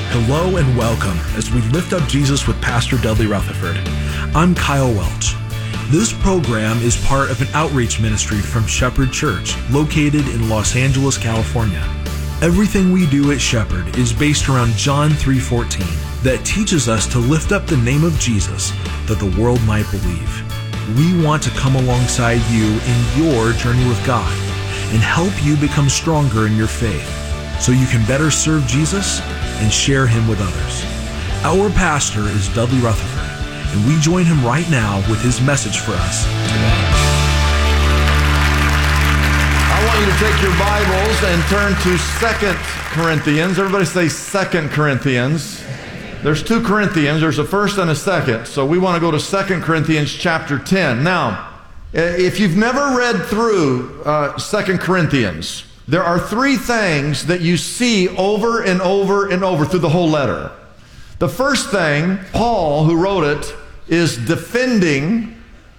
Hello and welcome as we lift up Jesus with Pastor Dudley Rutherford. I'm Kyle Welch. This program is part of an outreach ministry from Shepherd Church, located in Los Angeles, California. Everything we do at Shepherd is based around John 3:14 that teaches us to lift up the name of Jesus that the world might believe. We want to come alongside you in your journey with God and help you become stronger in your faith so you can better serve Jesus and share him with others. Our pastor is Dudley Rutherford, and we join him right now with his message for us today. I want you to take your Bibles and turn to 2 Corinthians. Everybody say 2 Corinthians. There's 2 Corinthians. There's a first and a second. So we want to go to 2 Corinthians chapter 10. Now, if you've never read through 2 Corinthians, there are 3 things that you see over and over and over through the whole letter. The first thing, Paul, who wrote it, is defending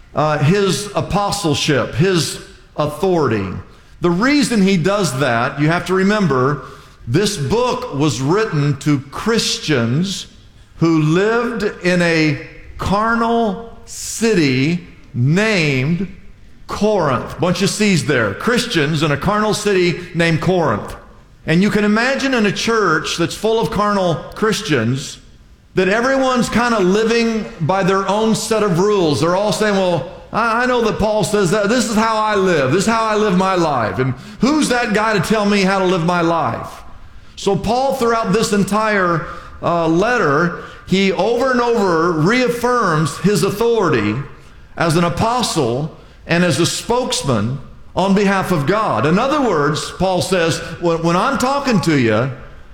his apostleship, his authority. The reason he does that, you have to remember, this book was written to Christians who lived in a carnal city named Corinth. Bunch of C's there. Christians in a carnal city named Corinth. And you can imagine in a church that's full of carnal Christians that everyone's kind of living by their own set of rules. They're all saying, well, I know that Paul says that this is how I live. This is how I live my life. And who's that guy to tell me how to live my life? So Paul, throughout this entire letter, he over and over reaffirms his authority as an apostle and as a spokesman on behalf of God. In other words, Paul says, when I'm talking to you,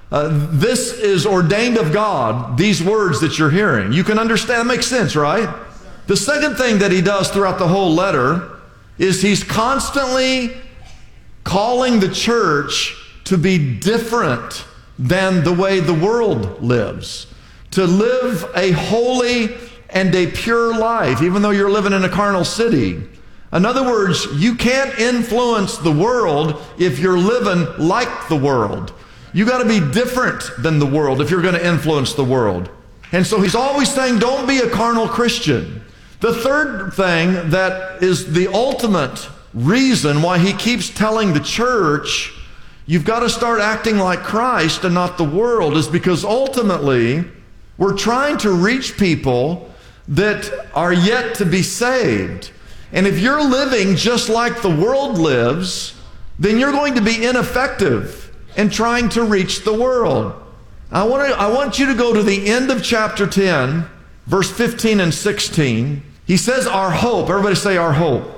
this is ordained of God, these words that you're hearing. You can understand, that makes sense, right? The second thing that he does throughout the whole letter is he's constantly calling the church to be different than the way the world lives, to live a holy and a pure life, even though you're living in a carnal city. In other words, you can't influence the world if you're living like the world. You got to be different than the world if you're going to influence the world. And so he's always saying, don't be a carnal Christian. The third thing that is the ultimate reason why he keeps telling the church, you've got to start acting like Christ and not the world, is because ultimately we're trying to reach people that are yet to be saved. And if you're living just like the world lives, then you're going to be ineffective in trying to reach the world. I want you to go to the end of chapter 10, verse 15 and 16. He says, our hope, everybody say our hope,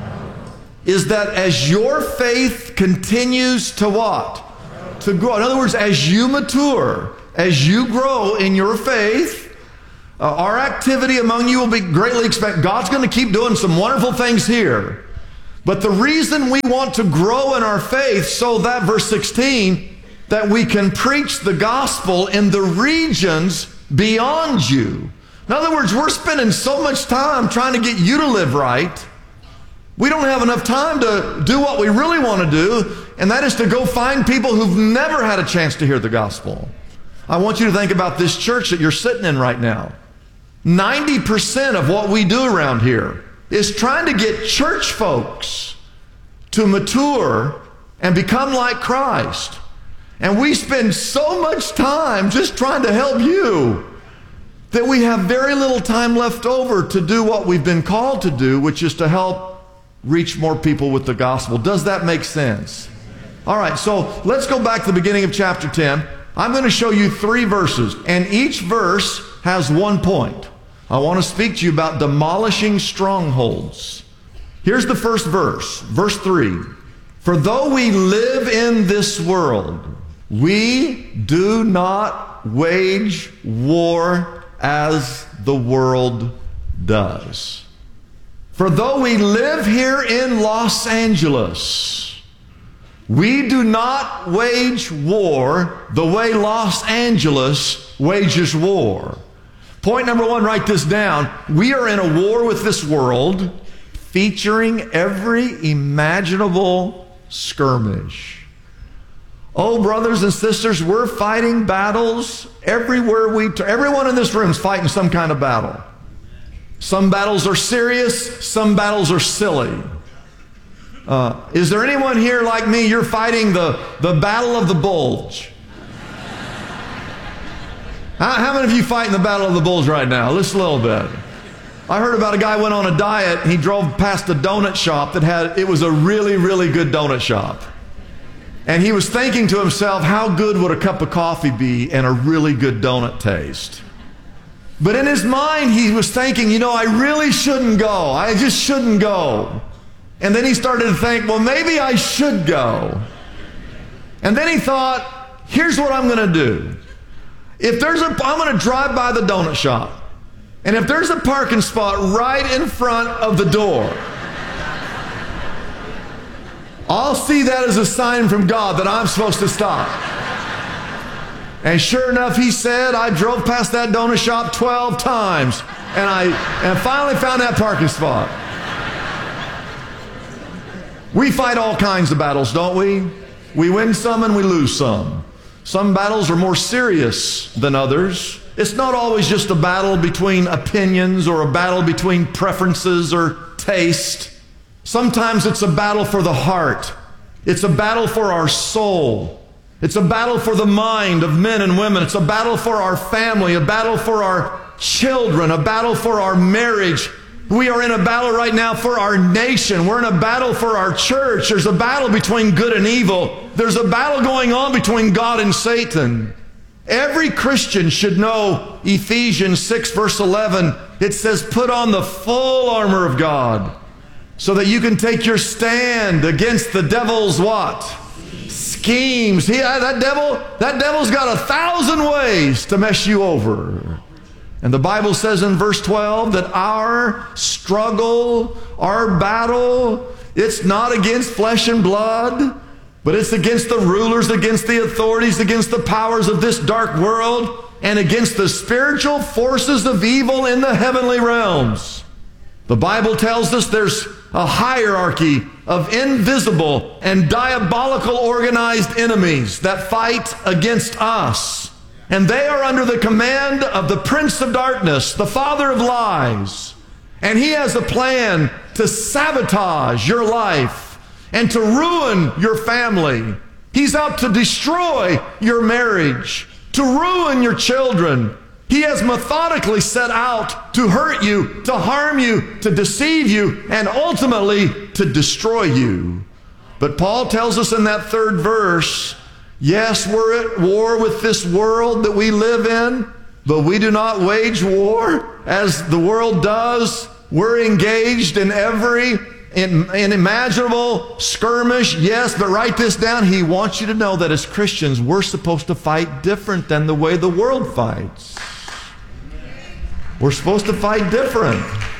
is that as your faith continues to what? To grow. In other words, as you mature, as you grow in your faith, our activity among you will be greatly expected. God's going to keep doing some wonderful things here. But the reason we want to grow in our faith, so that, verse 16, that we can preach the gospel in the regions beyond you. In other words, we're spending so much time trying to get you to live right. We don't have enough time to do what we really want to do, and that is to go find people who've never had a chance to hear the gospel. I want you to think about this church that you're sitting in right now. 90% of what we do around here is trying to get church folks to mature and become like Christ. And we spend so much time just trying to help you that we have very little time left over to do what we've been called to do, which is to help reach more people with the gospel. Does that make sense? All right, so let's go back to the beginning of chapter 10. I'm going to show you 3 verses, and each verse has one point. I want to speak to you about demolishing strongholds. Here's the first verse, verse 3. For though we live in this world, we do not wage war as the world does. For though we live here in Los Angeles, we do not wage war the way Los Angeles wages war. Point number 1, write this down. We are in a war with this world featuring every imaginable skirmish. Oh, brothers and sisters, we're fighting battles everywhere we turn. Everyone in this room is fighting some kind of battle. Some battles are serious, some battles are silly. Is there anyone here like me? You're fighting the battle of the bulge. How many of you fighting the battle of the bulge right now? Just a little bit. I heard about a guy went on a diet and he drove past a donut shop it was a really, really good donut shop. And he was thinking to himself, how good would a cup of coffee be and a really good donut taste? But in his mind, he was thinking, I really shouldn't go. I just shouldn't go. And then he started to think, well, maybe I should go. And then he thought, here's what I'm going to do. I'm going to drive by the donut shop. And if there's a parking spot right in front of the door, I'll see that as a sign from God that I'm supposed to stop. And sure enough, he said, I drove past that donut shop 12 times. And I finally found that parking spot. We fight all kinds of battles, don't we? We win some and we lose some. Some battles are more serious than others. It's not always just a battle between opinions or a battle between preferences or taste. Sometimes it's a battle for the heart. It's a battle for our soul. It's a battle for the mind of men and women. It's a battle for our family, a battle for our children, a battle for our marriage. We are in a battle right now for our nation. We're in a battle for our church. There's a battle between good and evil. There's a battle going on between God and Satan. Every Christian should know Ephesians 6 verse 11. It says, put on the full armor of God so that you can take your stand against the devil's what? Schemes. That devil's got 1,000 ways to mess you over. And the Bible says in verse 12 that our struggle, our battle, it's not against flesh and blood, but it's against the rulers, against the authorities, against the powers of this dark world, and against the spiritual forces of evil in the heavenly realms. The Bible tells us there's a hierarchy of invisible and diabolical organized enemies that fight against us. And they are under the command of the Prince of Darkness, the Father of Lies. And he has a plan to sabotage your life and to ruin your family. He's out to destroy your marriage, to ruin your children. He has methodically set out to hurt you, to harm you, to deceive you, and ultimately to destroy you. But Paul tells us in that third verse, yes, we're at war with this world that we live in, but we do not wage war as the world does. We're engaged in every imaginable skirmish. Yes, but write this down. He wants you to know that as Christians, we're supposed to fight different than the way the world fights. We're supposed to fight different.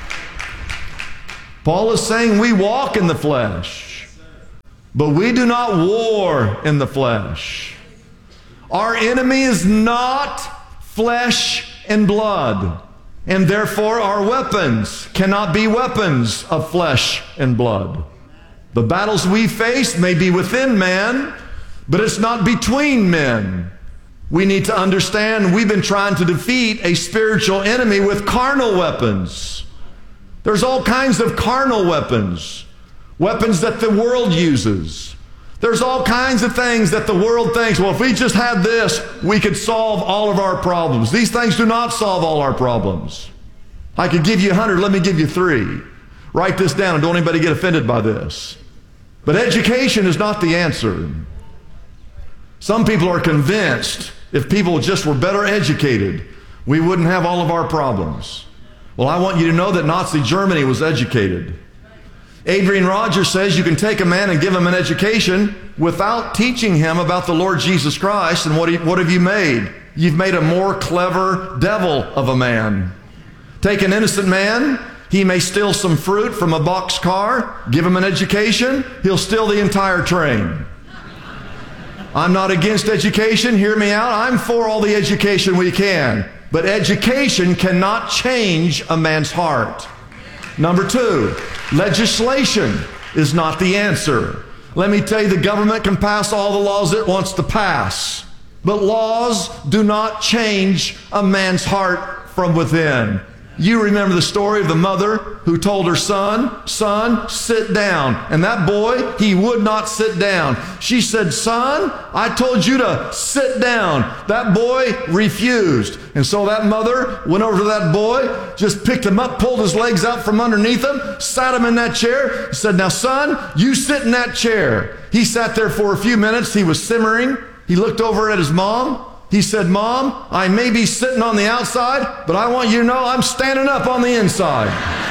Paul is saying we walk in the flesh, but we do not war in the flesh. Our enemy is not flesh and blood, and therefore our weapons cannot be weapons of flesh and blood. The battles we face may be within man, but it's not between men. We need to understand we've been trying to defeat a spiritual enemy with carnal weapons. There's all kinds of carnal weapons. Weapons that the world uses. There's all kinds of things that the world thinks, well, if we just had this, we could solve all of our problems. These things do not solve all our problems. I could give you 100, let me give you 3. Write this down and don't anybody get offended by this. But education is not the answer. Some people are convinced if people just were better educated, we wouldn't have all of our problems. Well, I want you to know that Nazi Germany was educated. Adrian Rogers says you can take a man and give him an education without teaching him about the Lord Jesus Christ, and what have you made? You've made a more clever devil of a man. Take an innocent man, he may steal some fruit from a boxed car, give him an education, he'll steal the entire train. I'm not against education, hear me out. I'm for all the education we can. But education cannot change a man's heart. Number 2, legislation is not the answer. Let me tell you, the government can pass all the laws it wants to pass, but laws do not change a man's heart from within. You remember the story of the mother who told her son, "Son, sit down." And that boy, he would not sit down. She said, "Son, I told you to sit down." That boy refused. And so that mother went over to that boy, just picked him up, pulled his legs out from underneath him, sat him in that chair, said, "Now, son, you sit in that chair." He sat there for a few minutes. He was simmering. He looked over at his mom. He said, "Mom, I may be sitting on the outside, but I want you to know I'm standing up on the inside."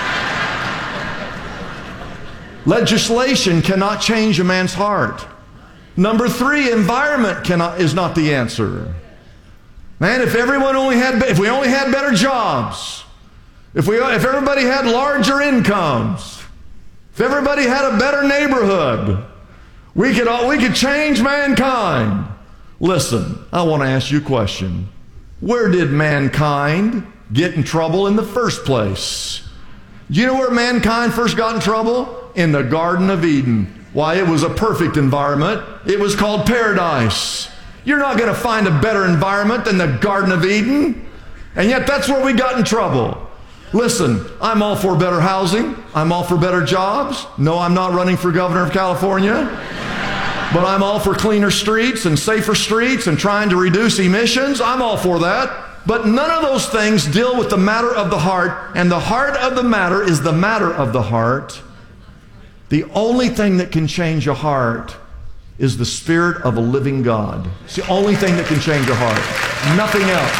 Legislation cannot change a man's heart. Number 3, environment is not the answer. Man, if we only had better jobs, if everybody had larger incomes, if everybody had a better neighborhood, we could change mankind. Listen, I want to ask you a question. Where did mankind get in trouble in the first place? Do you know where mankind first got in trouble? In the Garden of Eden. Why, it was a perfect environment. It was called paradise. You're not going to find a better environment than the Garden of Eden. And yet that's where we got in trouble. Listen, I'm all for better housing. I'm all for better jobs. No, I'm not running for governor of California. But I'm all for cleaner streets and safer streets and trying to reduce emissions. I'm all for that. But none of those things deal with the matter of the heart. And the heart of the matter is the matter of the heart. The only thing that can change a heart is the Spirit of a living God. It's the only thing that can change a heart. Nothing else.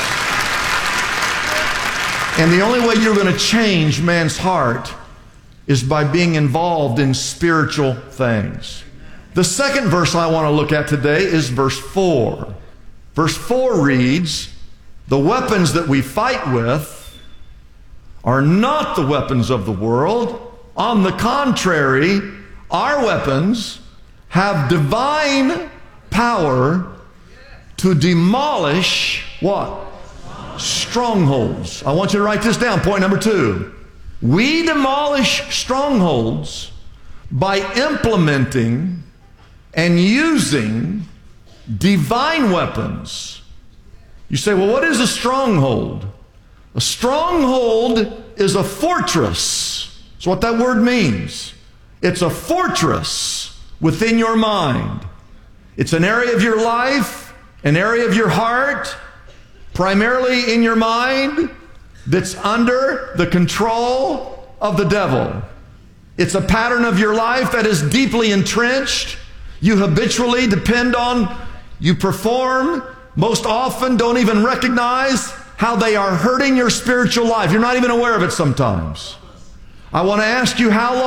And the only way you're going to change man's heart is by being involved in spiritual things. The second verse I want to look at today is verse 4. Verse 4 reads, "The weapons that we fight with are not the weapons of the world. On the contrary, our weapons have divine power to demolish" what? Strongholds. I want you to write this down. Point number 2. We demolish strongholds by implementing and using divine weapons. You say, well, what is a stronghold? A stronghold is a fortress. That's what that word means. It's a fortress within your mind. It's an area of your life, an area of your heart, primarily in your mind, that's under the control of the devil. It's a pattern of your life that is deeply entrenched. You habitually depend on, you perform, most often don't even recognize how they are hurting your spiritual life. You're not even aware of it sometimes. I want to ask you, how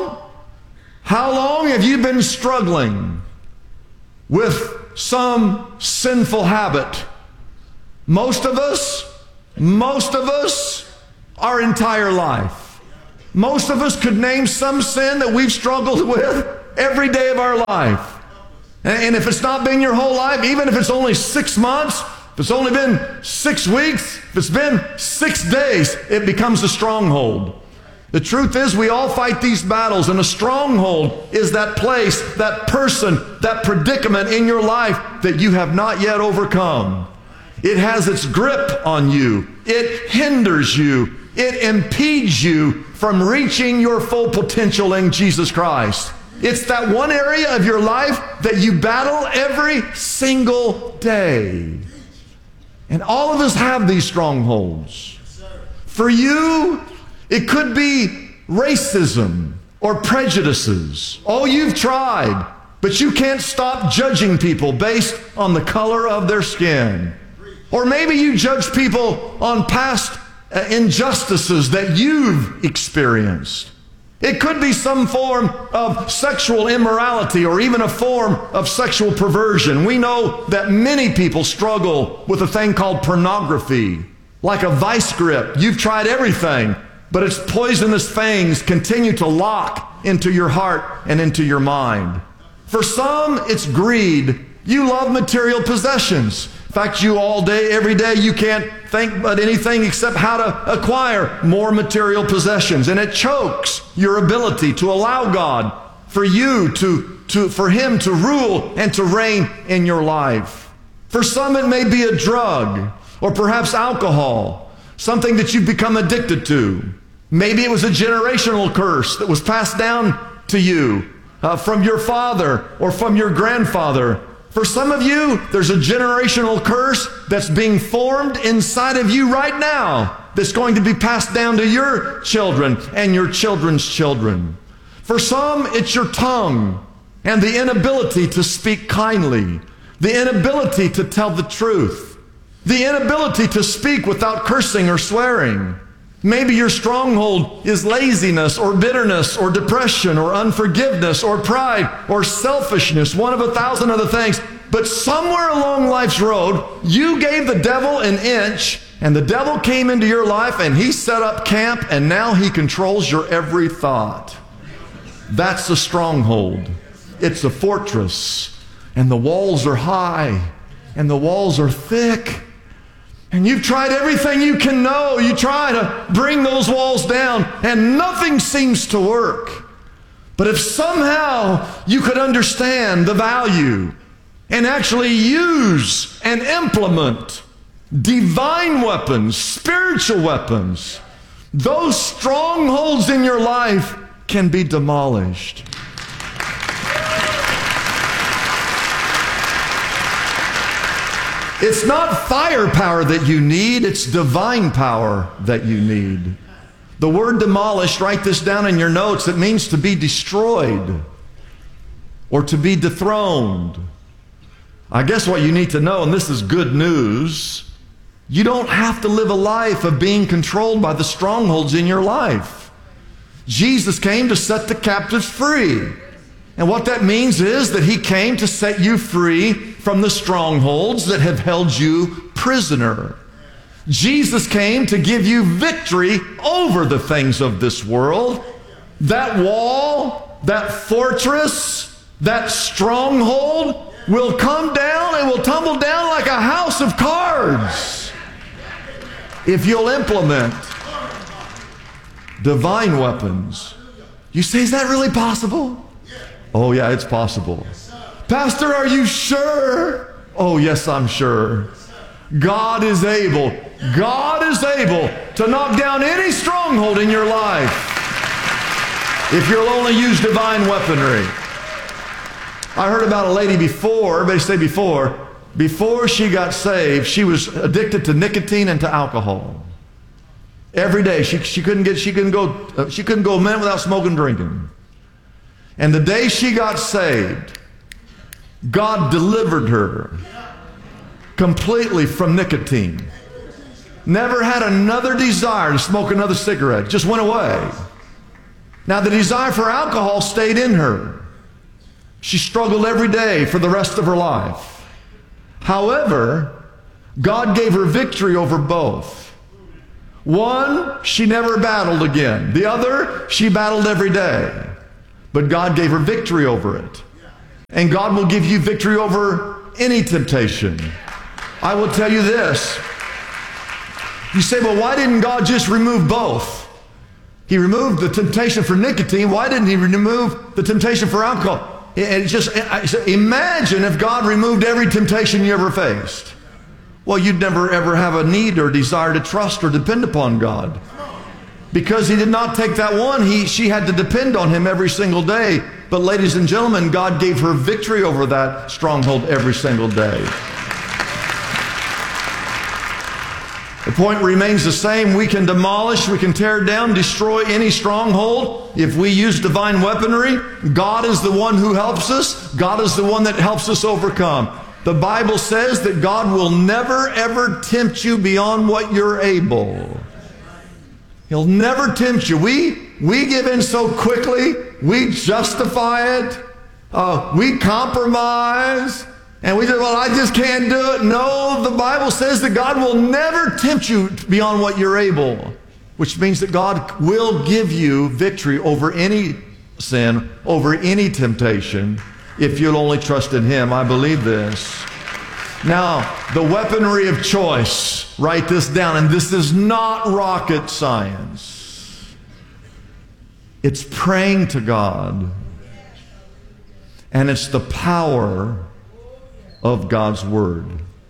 long have you been struggling with some sinful habit? Most of us, our entire life. Most of us could name some sin that we've struggled with every day of our life. And if it's not been your whole life, even if it's only 6 months, if it's only been 6 weeks, if it's been 6 days, it becomes a stronghold. The truth is, we all fight these battles, and a stronghold is that place, that person, that predicament in your life that you have not yet overcome. It has its grip on you. It hinders you. It impedes you from reaching your full potential in Jesus Christ. It's that one area of your life that you battle every single day. And all of us have these strongholds. For you, it could be racism or prejudices. Oh, you've tried, but you can't stop judging people based on the color of their skin. Or maybe you judge people on past injustices that you've experienced. It could be some form of sexual immorality or even a form of sexual perversion. We know that many people struggle with a thing called pornography, like a vice grip. You've tried everything, but its poisonous fangs continue to lock into your heart and into your mind. For some, it's greed. You love material possessions. In fact, you all day, every day, you can't think about anything except how to acquire more material possessions. And it chokes your ability to allow God for you for Him to rule and to reign in your life. For some it may be a drug or perhaps alcohol, something that you've become addicted to. Maybe it was a generational curse that was passed down to you from your father or from your grandfather. For some of you, there's a generational curse that's being formed inside of you right now that's going to be passed down to your children and your children's children. For some, it's your tongue and the inability to speak kindly, the inability to tell the truth, the inability to speak without cursing or swearing. Maybe your stronghold is laziness or bitterness or depression or unforgiveness or pride or selfishness, one of 1,000 other things. But somewhere along life's road, you gave the devil an inch, and the devil came into your life and he set up camp, and now he controls your every thought. That's a stronghold. It's a fortress, and the walls are high and the walls are thick. And you've tried everything you can know. You try to bring those walls down, and nothing seems to work. But if somehow you could understand the value and actually use and implement divine weapons, spiritual weapons, those strongholds in your life can be demolished. It's not firepower that you need, it's divine power that you need. The word demolished, write this down in your notes, it means to be destroyed or to be dethroned. I guess what you need to know, and this is good news, you don't have to live a life of being controlled by the strongholds in your life. Jesus came to set the captives free. And what that means is that He came to set you free from the strongholds that have held you prisoner. Jesus came to give you victory over the things of this world. That wall, that fortress, that stronghold will come down and will tumble down like a house of cards if you'll implement divine weapons. You say, is that really possible? Oh yeah, it's possible. Pastor, are you sure? Oh yes, I'm sure. God is able. God is able to knock down any stronghold in your life if you'll only use divine weaponry. I heard about a lady before, everybody say before she got saved, she was addicted to nicotine and to alcohol. Every day, she couldn't go a minute without smoking and drinking. And the day she got saved, God delivered her completely from nicotine. Never had another desire to smoke another cigarette. Just went away. Now the desire for alcohol stayed in her. She struggled every day for the rest of her life. However, God gave her victory over both. One, she never battled again. The other, she battled every day. But God gave her victory over it. And God will give you victory over any temptation. I will tell you this. You say, well, why didn't God just remove both? He removed the temptation for nicotine. Why didn't He remove the temptation for alcohol? Imagine if God removed every temptation you ever faced. Well, you'd never ever have a need or desire to trust or depend upon God. Because He did not take that one, she had to depend on Him every single day. But ladies and gentlemen, God gave her victory over that stronghold every single day. The point remains the same. We can demolish, we can tear down, destroy any stronghold if we use divine weaponry. God is the one who helps us. God is the one that helps us overcome. The Bible says that God will never ever tempt you beyond what you're able. He'll never tempt you. We give in so quickly. We justify it. We compromise. And we say, well, I just can't do it. No, the Bible says that God will never tempt you beyond what you're able. Which means that God will give you victory over any sin, over any temptation, if you'll only trust in Him. I believe this. Now, the weaponry of choice, write this down, and this is not rocket science. It's praying to God. And it's the power of God's Word.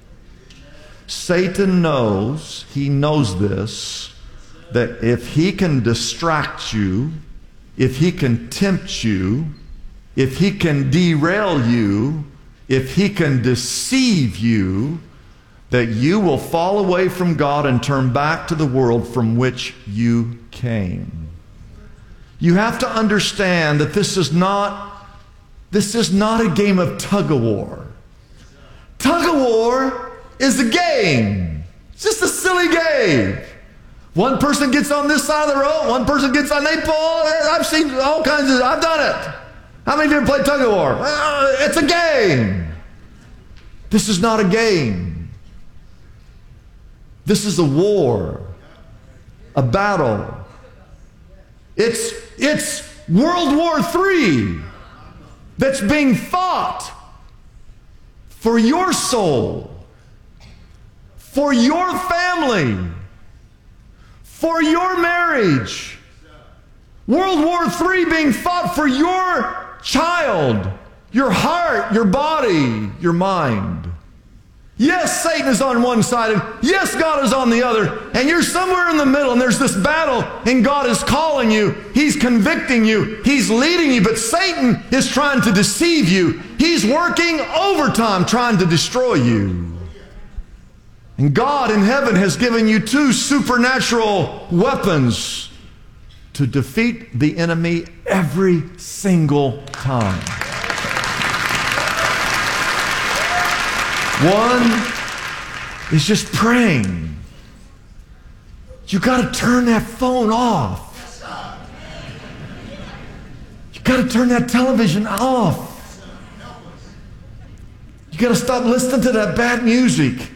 Satan knows, he knows this, that if he can distract you, if he can tempt you, if he can derail you, if he can deceive you, that you will fall away from God and turn back to the world from which you came. You have to understand that this is not a game of tug-of-war. Tug-of-war is a game. It's just a silly game. One person gets on this side of the rope, one person gets on, they pull. I've seen all kinds of, I've done it. How many of you have played tug-of-war? It's a game. This is not a game. This is a war, a battle. It's World War III that's being fought for your soul, for your family, for your marriage. World War III being fought for your child, your heart, your body, your mind. Yes, Satan is on one side, and yes, God is on the other, and you're somewhere in the middle, and there's this battle, and God is calling you, He's convicting you, He's leading you, but Satan is trying to deceive you. He's working overtime trying to destroy you. And God in heaven has given you two supernatural weapons to defeat the enemy every single time. One is just praying. You got to turn that phone off. You got to turn that television off. You got to stop listening to that bad music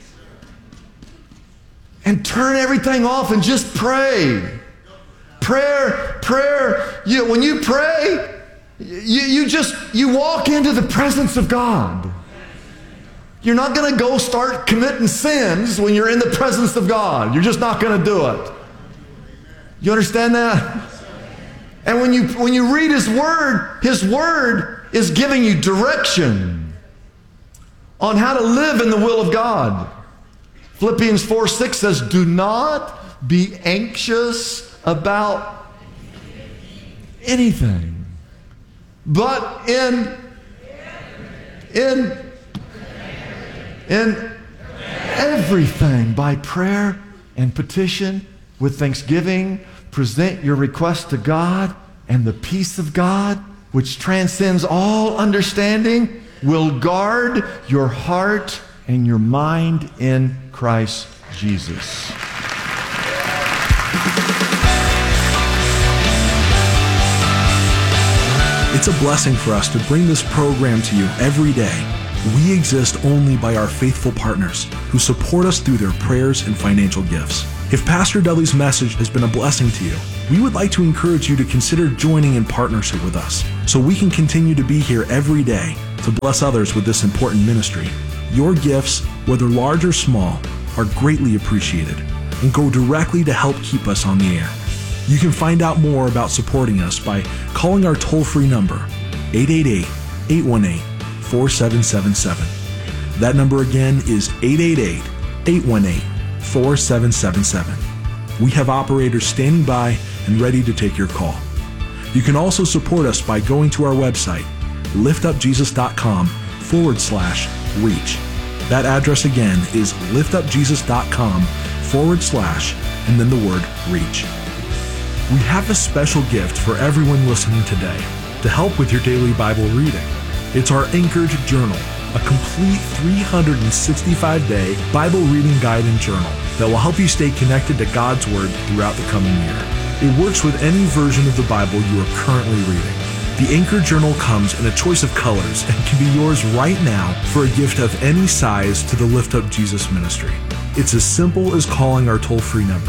and turn everything off and just pray. Prayer. When you pray, you walk into the presence of God. You're not going to go start committing sins when you're in the presence of God. You're just not going to do it. You understand that? And when you read His Word is giving you direction on how to live in the will of God. Philippians 4:6 says, do not be anxious about anything, but in everything, by prayer and petition with thanksgiving, present your request to God, and the peace of God, which transcends all understanding, will guard your heart and your mind in Christ Jesus. It's a blessing for us to bring this program to you every day. We exist only by our faithful partners who support us through their prayers and financial gifts. If Pastor Dudley's message has been a blessing to you, we would like to encourage you to consider joining in partnership with us so we can continue to be here every day to bless others with this important ministry. Your gifts, whether large or small, are greatly appreciated and go directly to help keep us on the air. You can find out more about supporting us by calling our toll-free number, 888-818-4777. That number again is 888-818-4777. We have operators standing by and ready to take your call. You can also support us by going to our website, liftupjesus.com/reach. That address again is liftupjesus.com/ and then the word reach. We have a special gift for everyone listening today to help with your daily Bible reading. It's our Anchored Journal, a complete 365-day Bible reading guide and journal that will help you stay connected to God's Word throughout the coming year. It works with any version of the Bible you are currently reading. The Anchored Journal comes in a choice of colors and can be yours right now for a gift of any size to the Lift Up Jesus ministry. It's as simple as calling our toll-free number,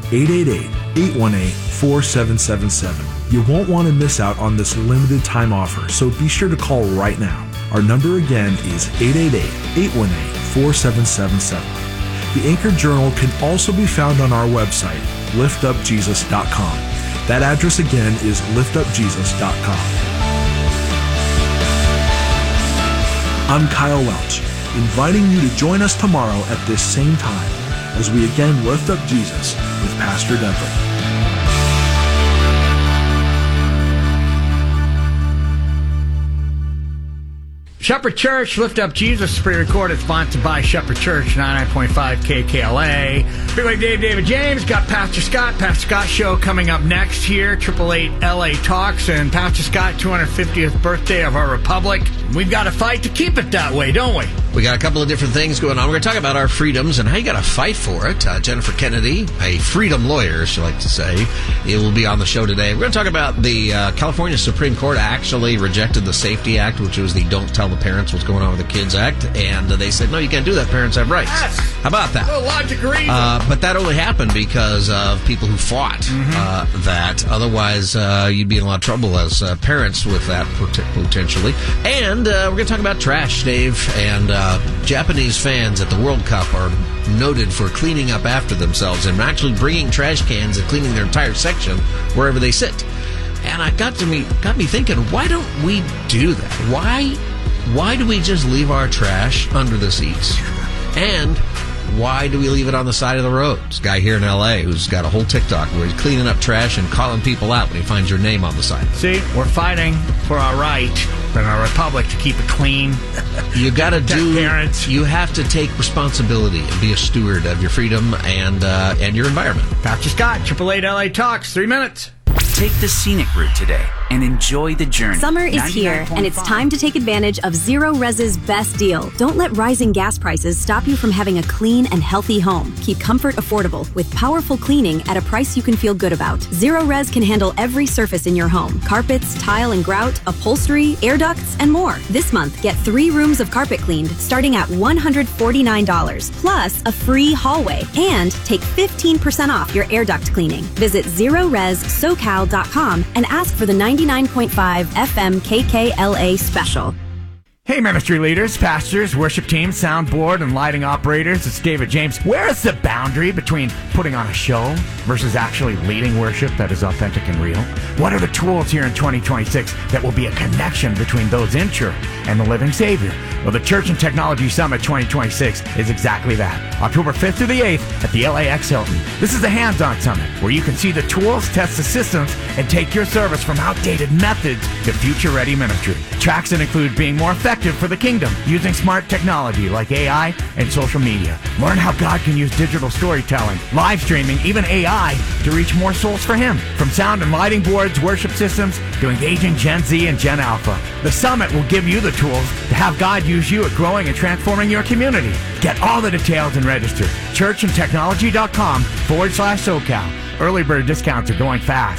888-818-4777. You won't want to miss out on this limited time offer, so be sure to call right now. Our number again is 888-818-4777. The Anchored Journal can also be found on our website, liftupjesus.com. That address again is liftupjesus.com. I'm Kyle Welch, inviting you to join us tomorrow at this same time as we again lift up Jesus with Pastor Dudley. Shepherd Church, Lift Up Jesus, pre-recorded, sponsored by Shepherd Church, 99.5 KKLA. Big Wave Dave, David James, got Pastor Scott show coming up next here, 888 LA Talks, and Pastor Scott, 250th birthday of our republic. We've got to fight to keep it that way, don't we? We got a couple of different things going on. We're going to talk about our freedoms and how you got to fight for it. Jennifer Kennedy, a freedom lawyer, as she likes to say, it will be on the show today. We're going to talk about the California Supreme Court actually rejected the Safety Act, which was the Don't Tell the Parents What's Going On with the Kids Act, and they said, no, you can't do that. Parents have rights. Yes. How about that? No logic or reason. But that only happened because of people who fought that. Otherwise, you'd be in a lot of trouble as parents with that potentially. And we're going to talk about trash, Dave, and Japanese fans at the World Cup are noted for cleaning up after themselves and actually bringing trash cans and cleaning their entire section wherever they sit. And it got me thinking, why don't we do that? Why do we just leave our trash under the seats? And why do we leave it on the side of the road? This guy here in L.A. who's got a whole TikTok where he's cleaning up trash and calling people out when he finds your name on the side. See, we're fighting for our right in our republic to keep it clean. You got to parents. You have to take responsibility and be a steward of your freedom and your environment. Pastor Scott, 888 LA Talks, 3 minutes. Take the scenic route today and enjoy the journey. Summer is here, and it's time to take advantage of Zero Res's best deal. Don't let rising gas prices stop you from having a clean and healthy home. Keep comfort affordable with powerful cleaning at a price you can feel good about. Zero Res can handle every surface in your home: carpets, tile and grout, upholstery, air ducts, and more. This month, get 3 rooms of carpet cleaned starting at $149, plus a free hallway, and take 15% off your air duct cleaning. Visit ZeroResSoCal.com and ask for the 99.5 FM KKLA special. Hey, ministry leaders, pastors, worship teams, soundboard, and lighting operators. It's David James. Where is the boundary between putting on a show versus actually leading worship that is authentic and real? What are the tools here in 2026 that will be a connection between those in church and the living Savior? Well, the Church and Technology Summit 2026 is exactly that. October 5th through the 8th at the LAX Hilton. This is a hands-on summit where you can see the tools, test the systems, and take your service from outdated methods to future-ready ministry. Tracks that include being more effective for the kingdom, using smart technology like AI and social media. Learn how God can use digital storytelling, live streaming, even AI to reach more souls for Him. From sound and lighting boards, worship systems, to engaging Gen Z and Gen Alpha. The summit will give you the tools to have God use you at growing and transforming your community. Get all the details and register. churchandtechnology.com/SoCal. Early bird discounts are going fast.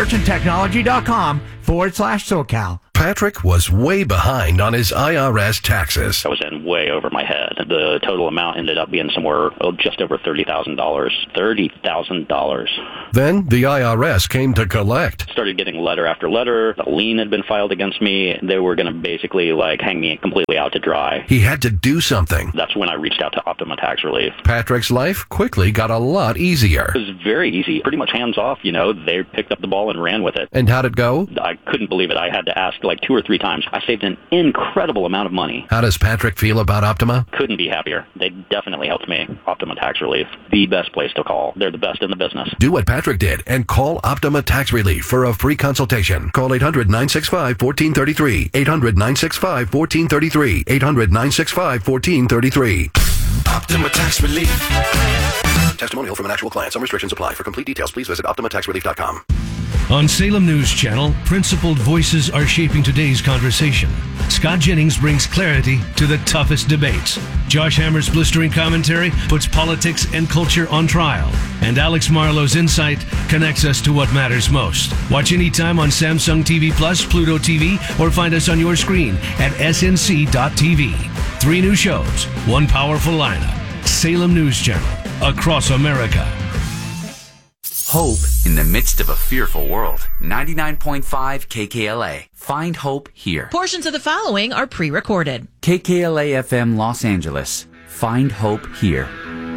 churchandtechnology.com/SoCal. Patrick was way behind on his IRS taxes. I was in way over my head. The total amount ended up being somewhere just over $30,000. $30,000. Then the IRS came to collect. Started getting letter after letter. A lien had been filed against me. They were going to basically hang me completely out to dry. He had to do something. That's when I reached out to Optima Tax Relief. Patrick's life quickly got a lot easier. It was very easy. Pretty much hands off, They picked up the ball and ran with it. And how'd it go? I couldn't believe it. I had to ask 2 or 3 times. I saved an incredible amount of money. How does Patrick feel about Optima? Couldn't be happier. They definitely helped me. Optima Tax Relief, the best place to call. They're the best in the business. Do what Patrick did and call Optima Tax Relief for a free consultation. Call 800-965-1433. 800-965-1433. 800-965-1433. Optima Tax Relief. Testimonial from an actual client. Some restrictions apply. For complete details, please visit OptimaTaxRelief.com. On Salem News Channel, principled voices are shaping today's conversation. Scott Jennings brings clarity to the toughest debates. Josh Hammer's blistering commentary puts politics and culture on trial. And Alex Marlowe's insight connects us to what matters most. Watch anytime on Samsung TV Plus, Pluto TV, or find us on your screen at snc.tv. 3 new shows, 1 powerful lineup. Salem News Channel, across America. Hope in the midst of a fearful world. 99.5 KKLA. Find hope here. Portions of the following are pre-recorded. KKLA FM Los Angeles. Find hope here.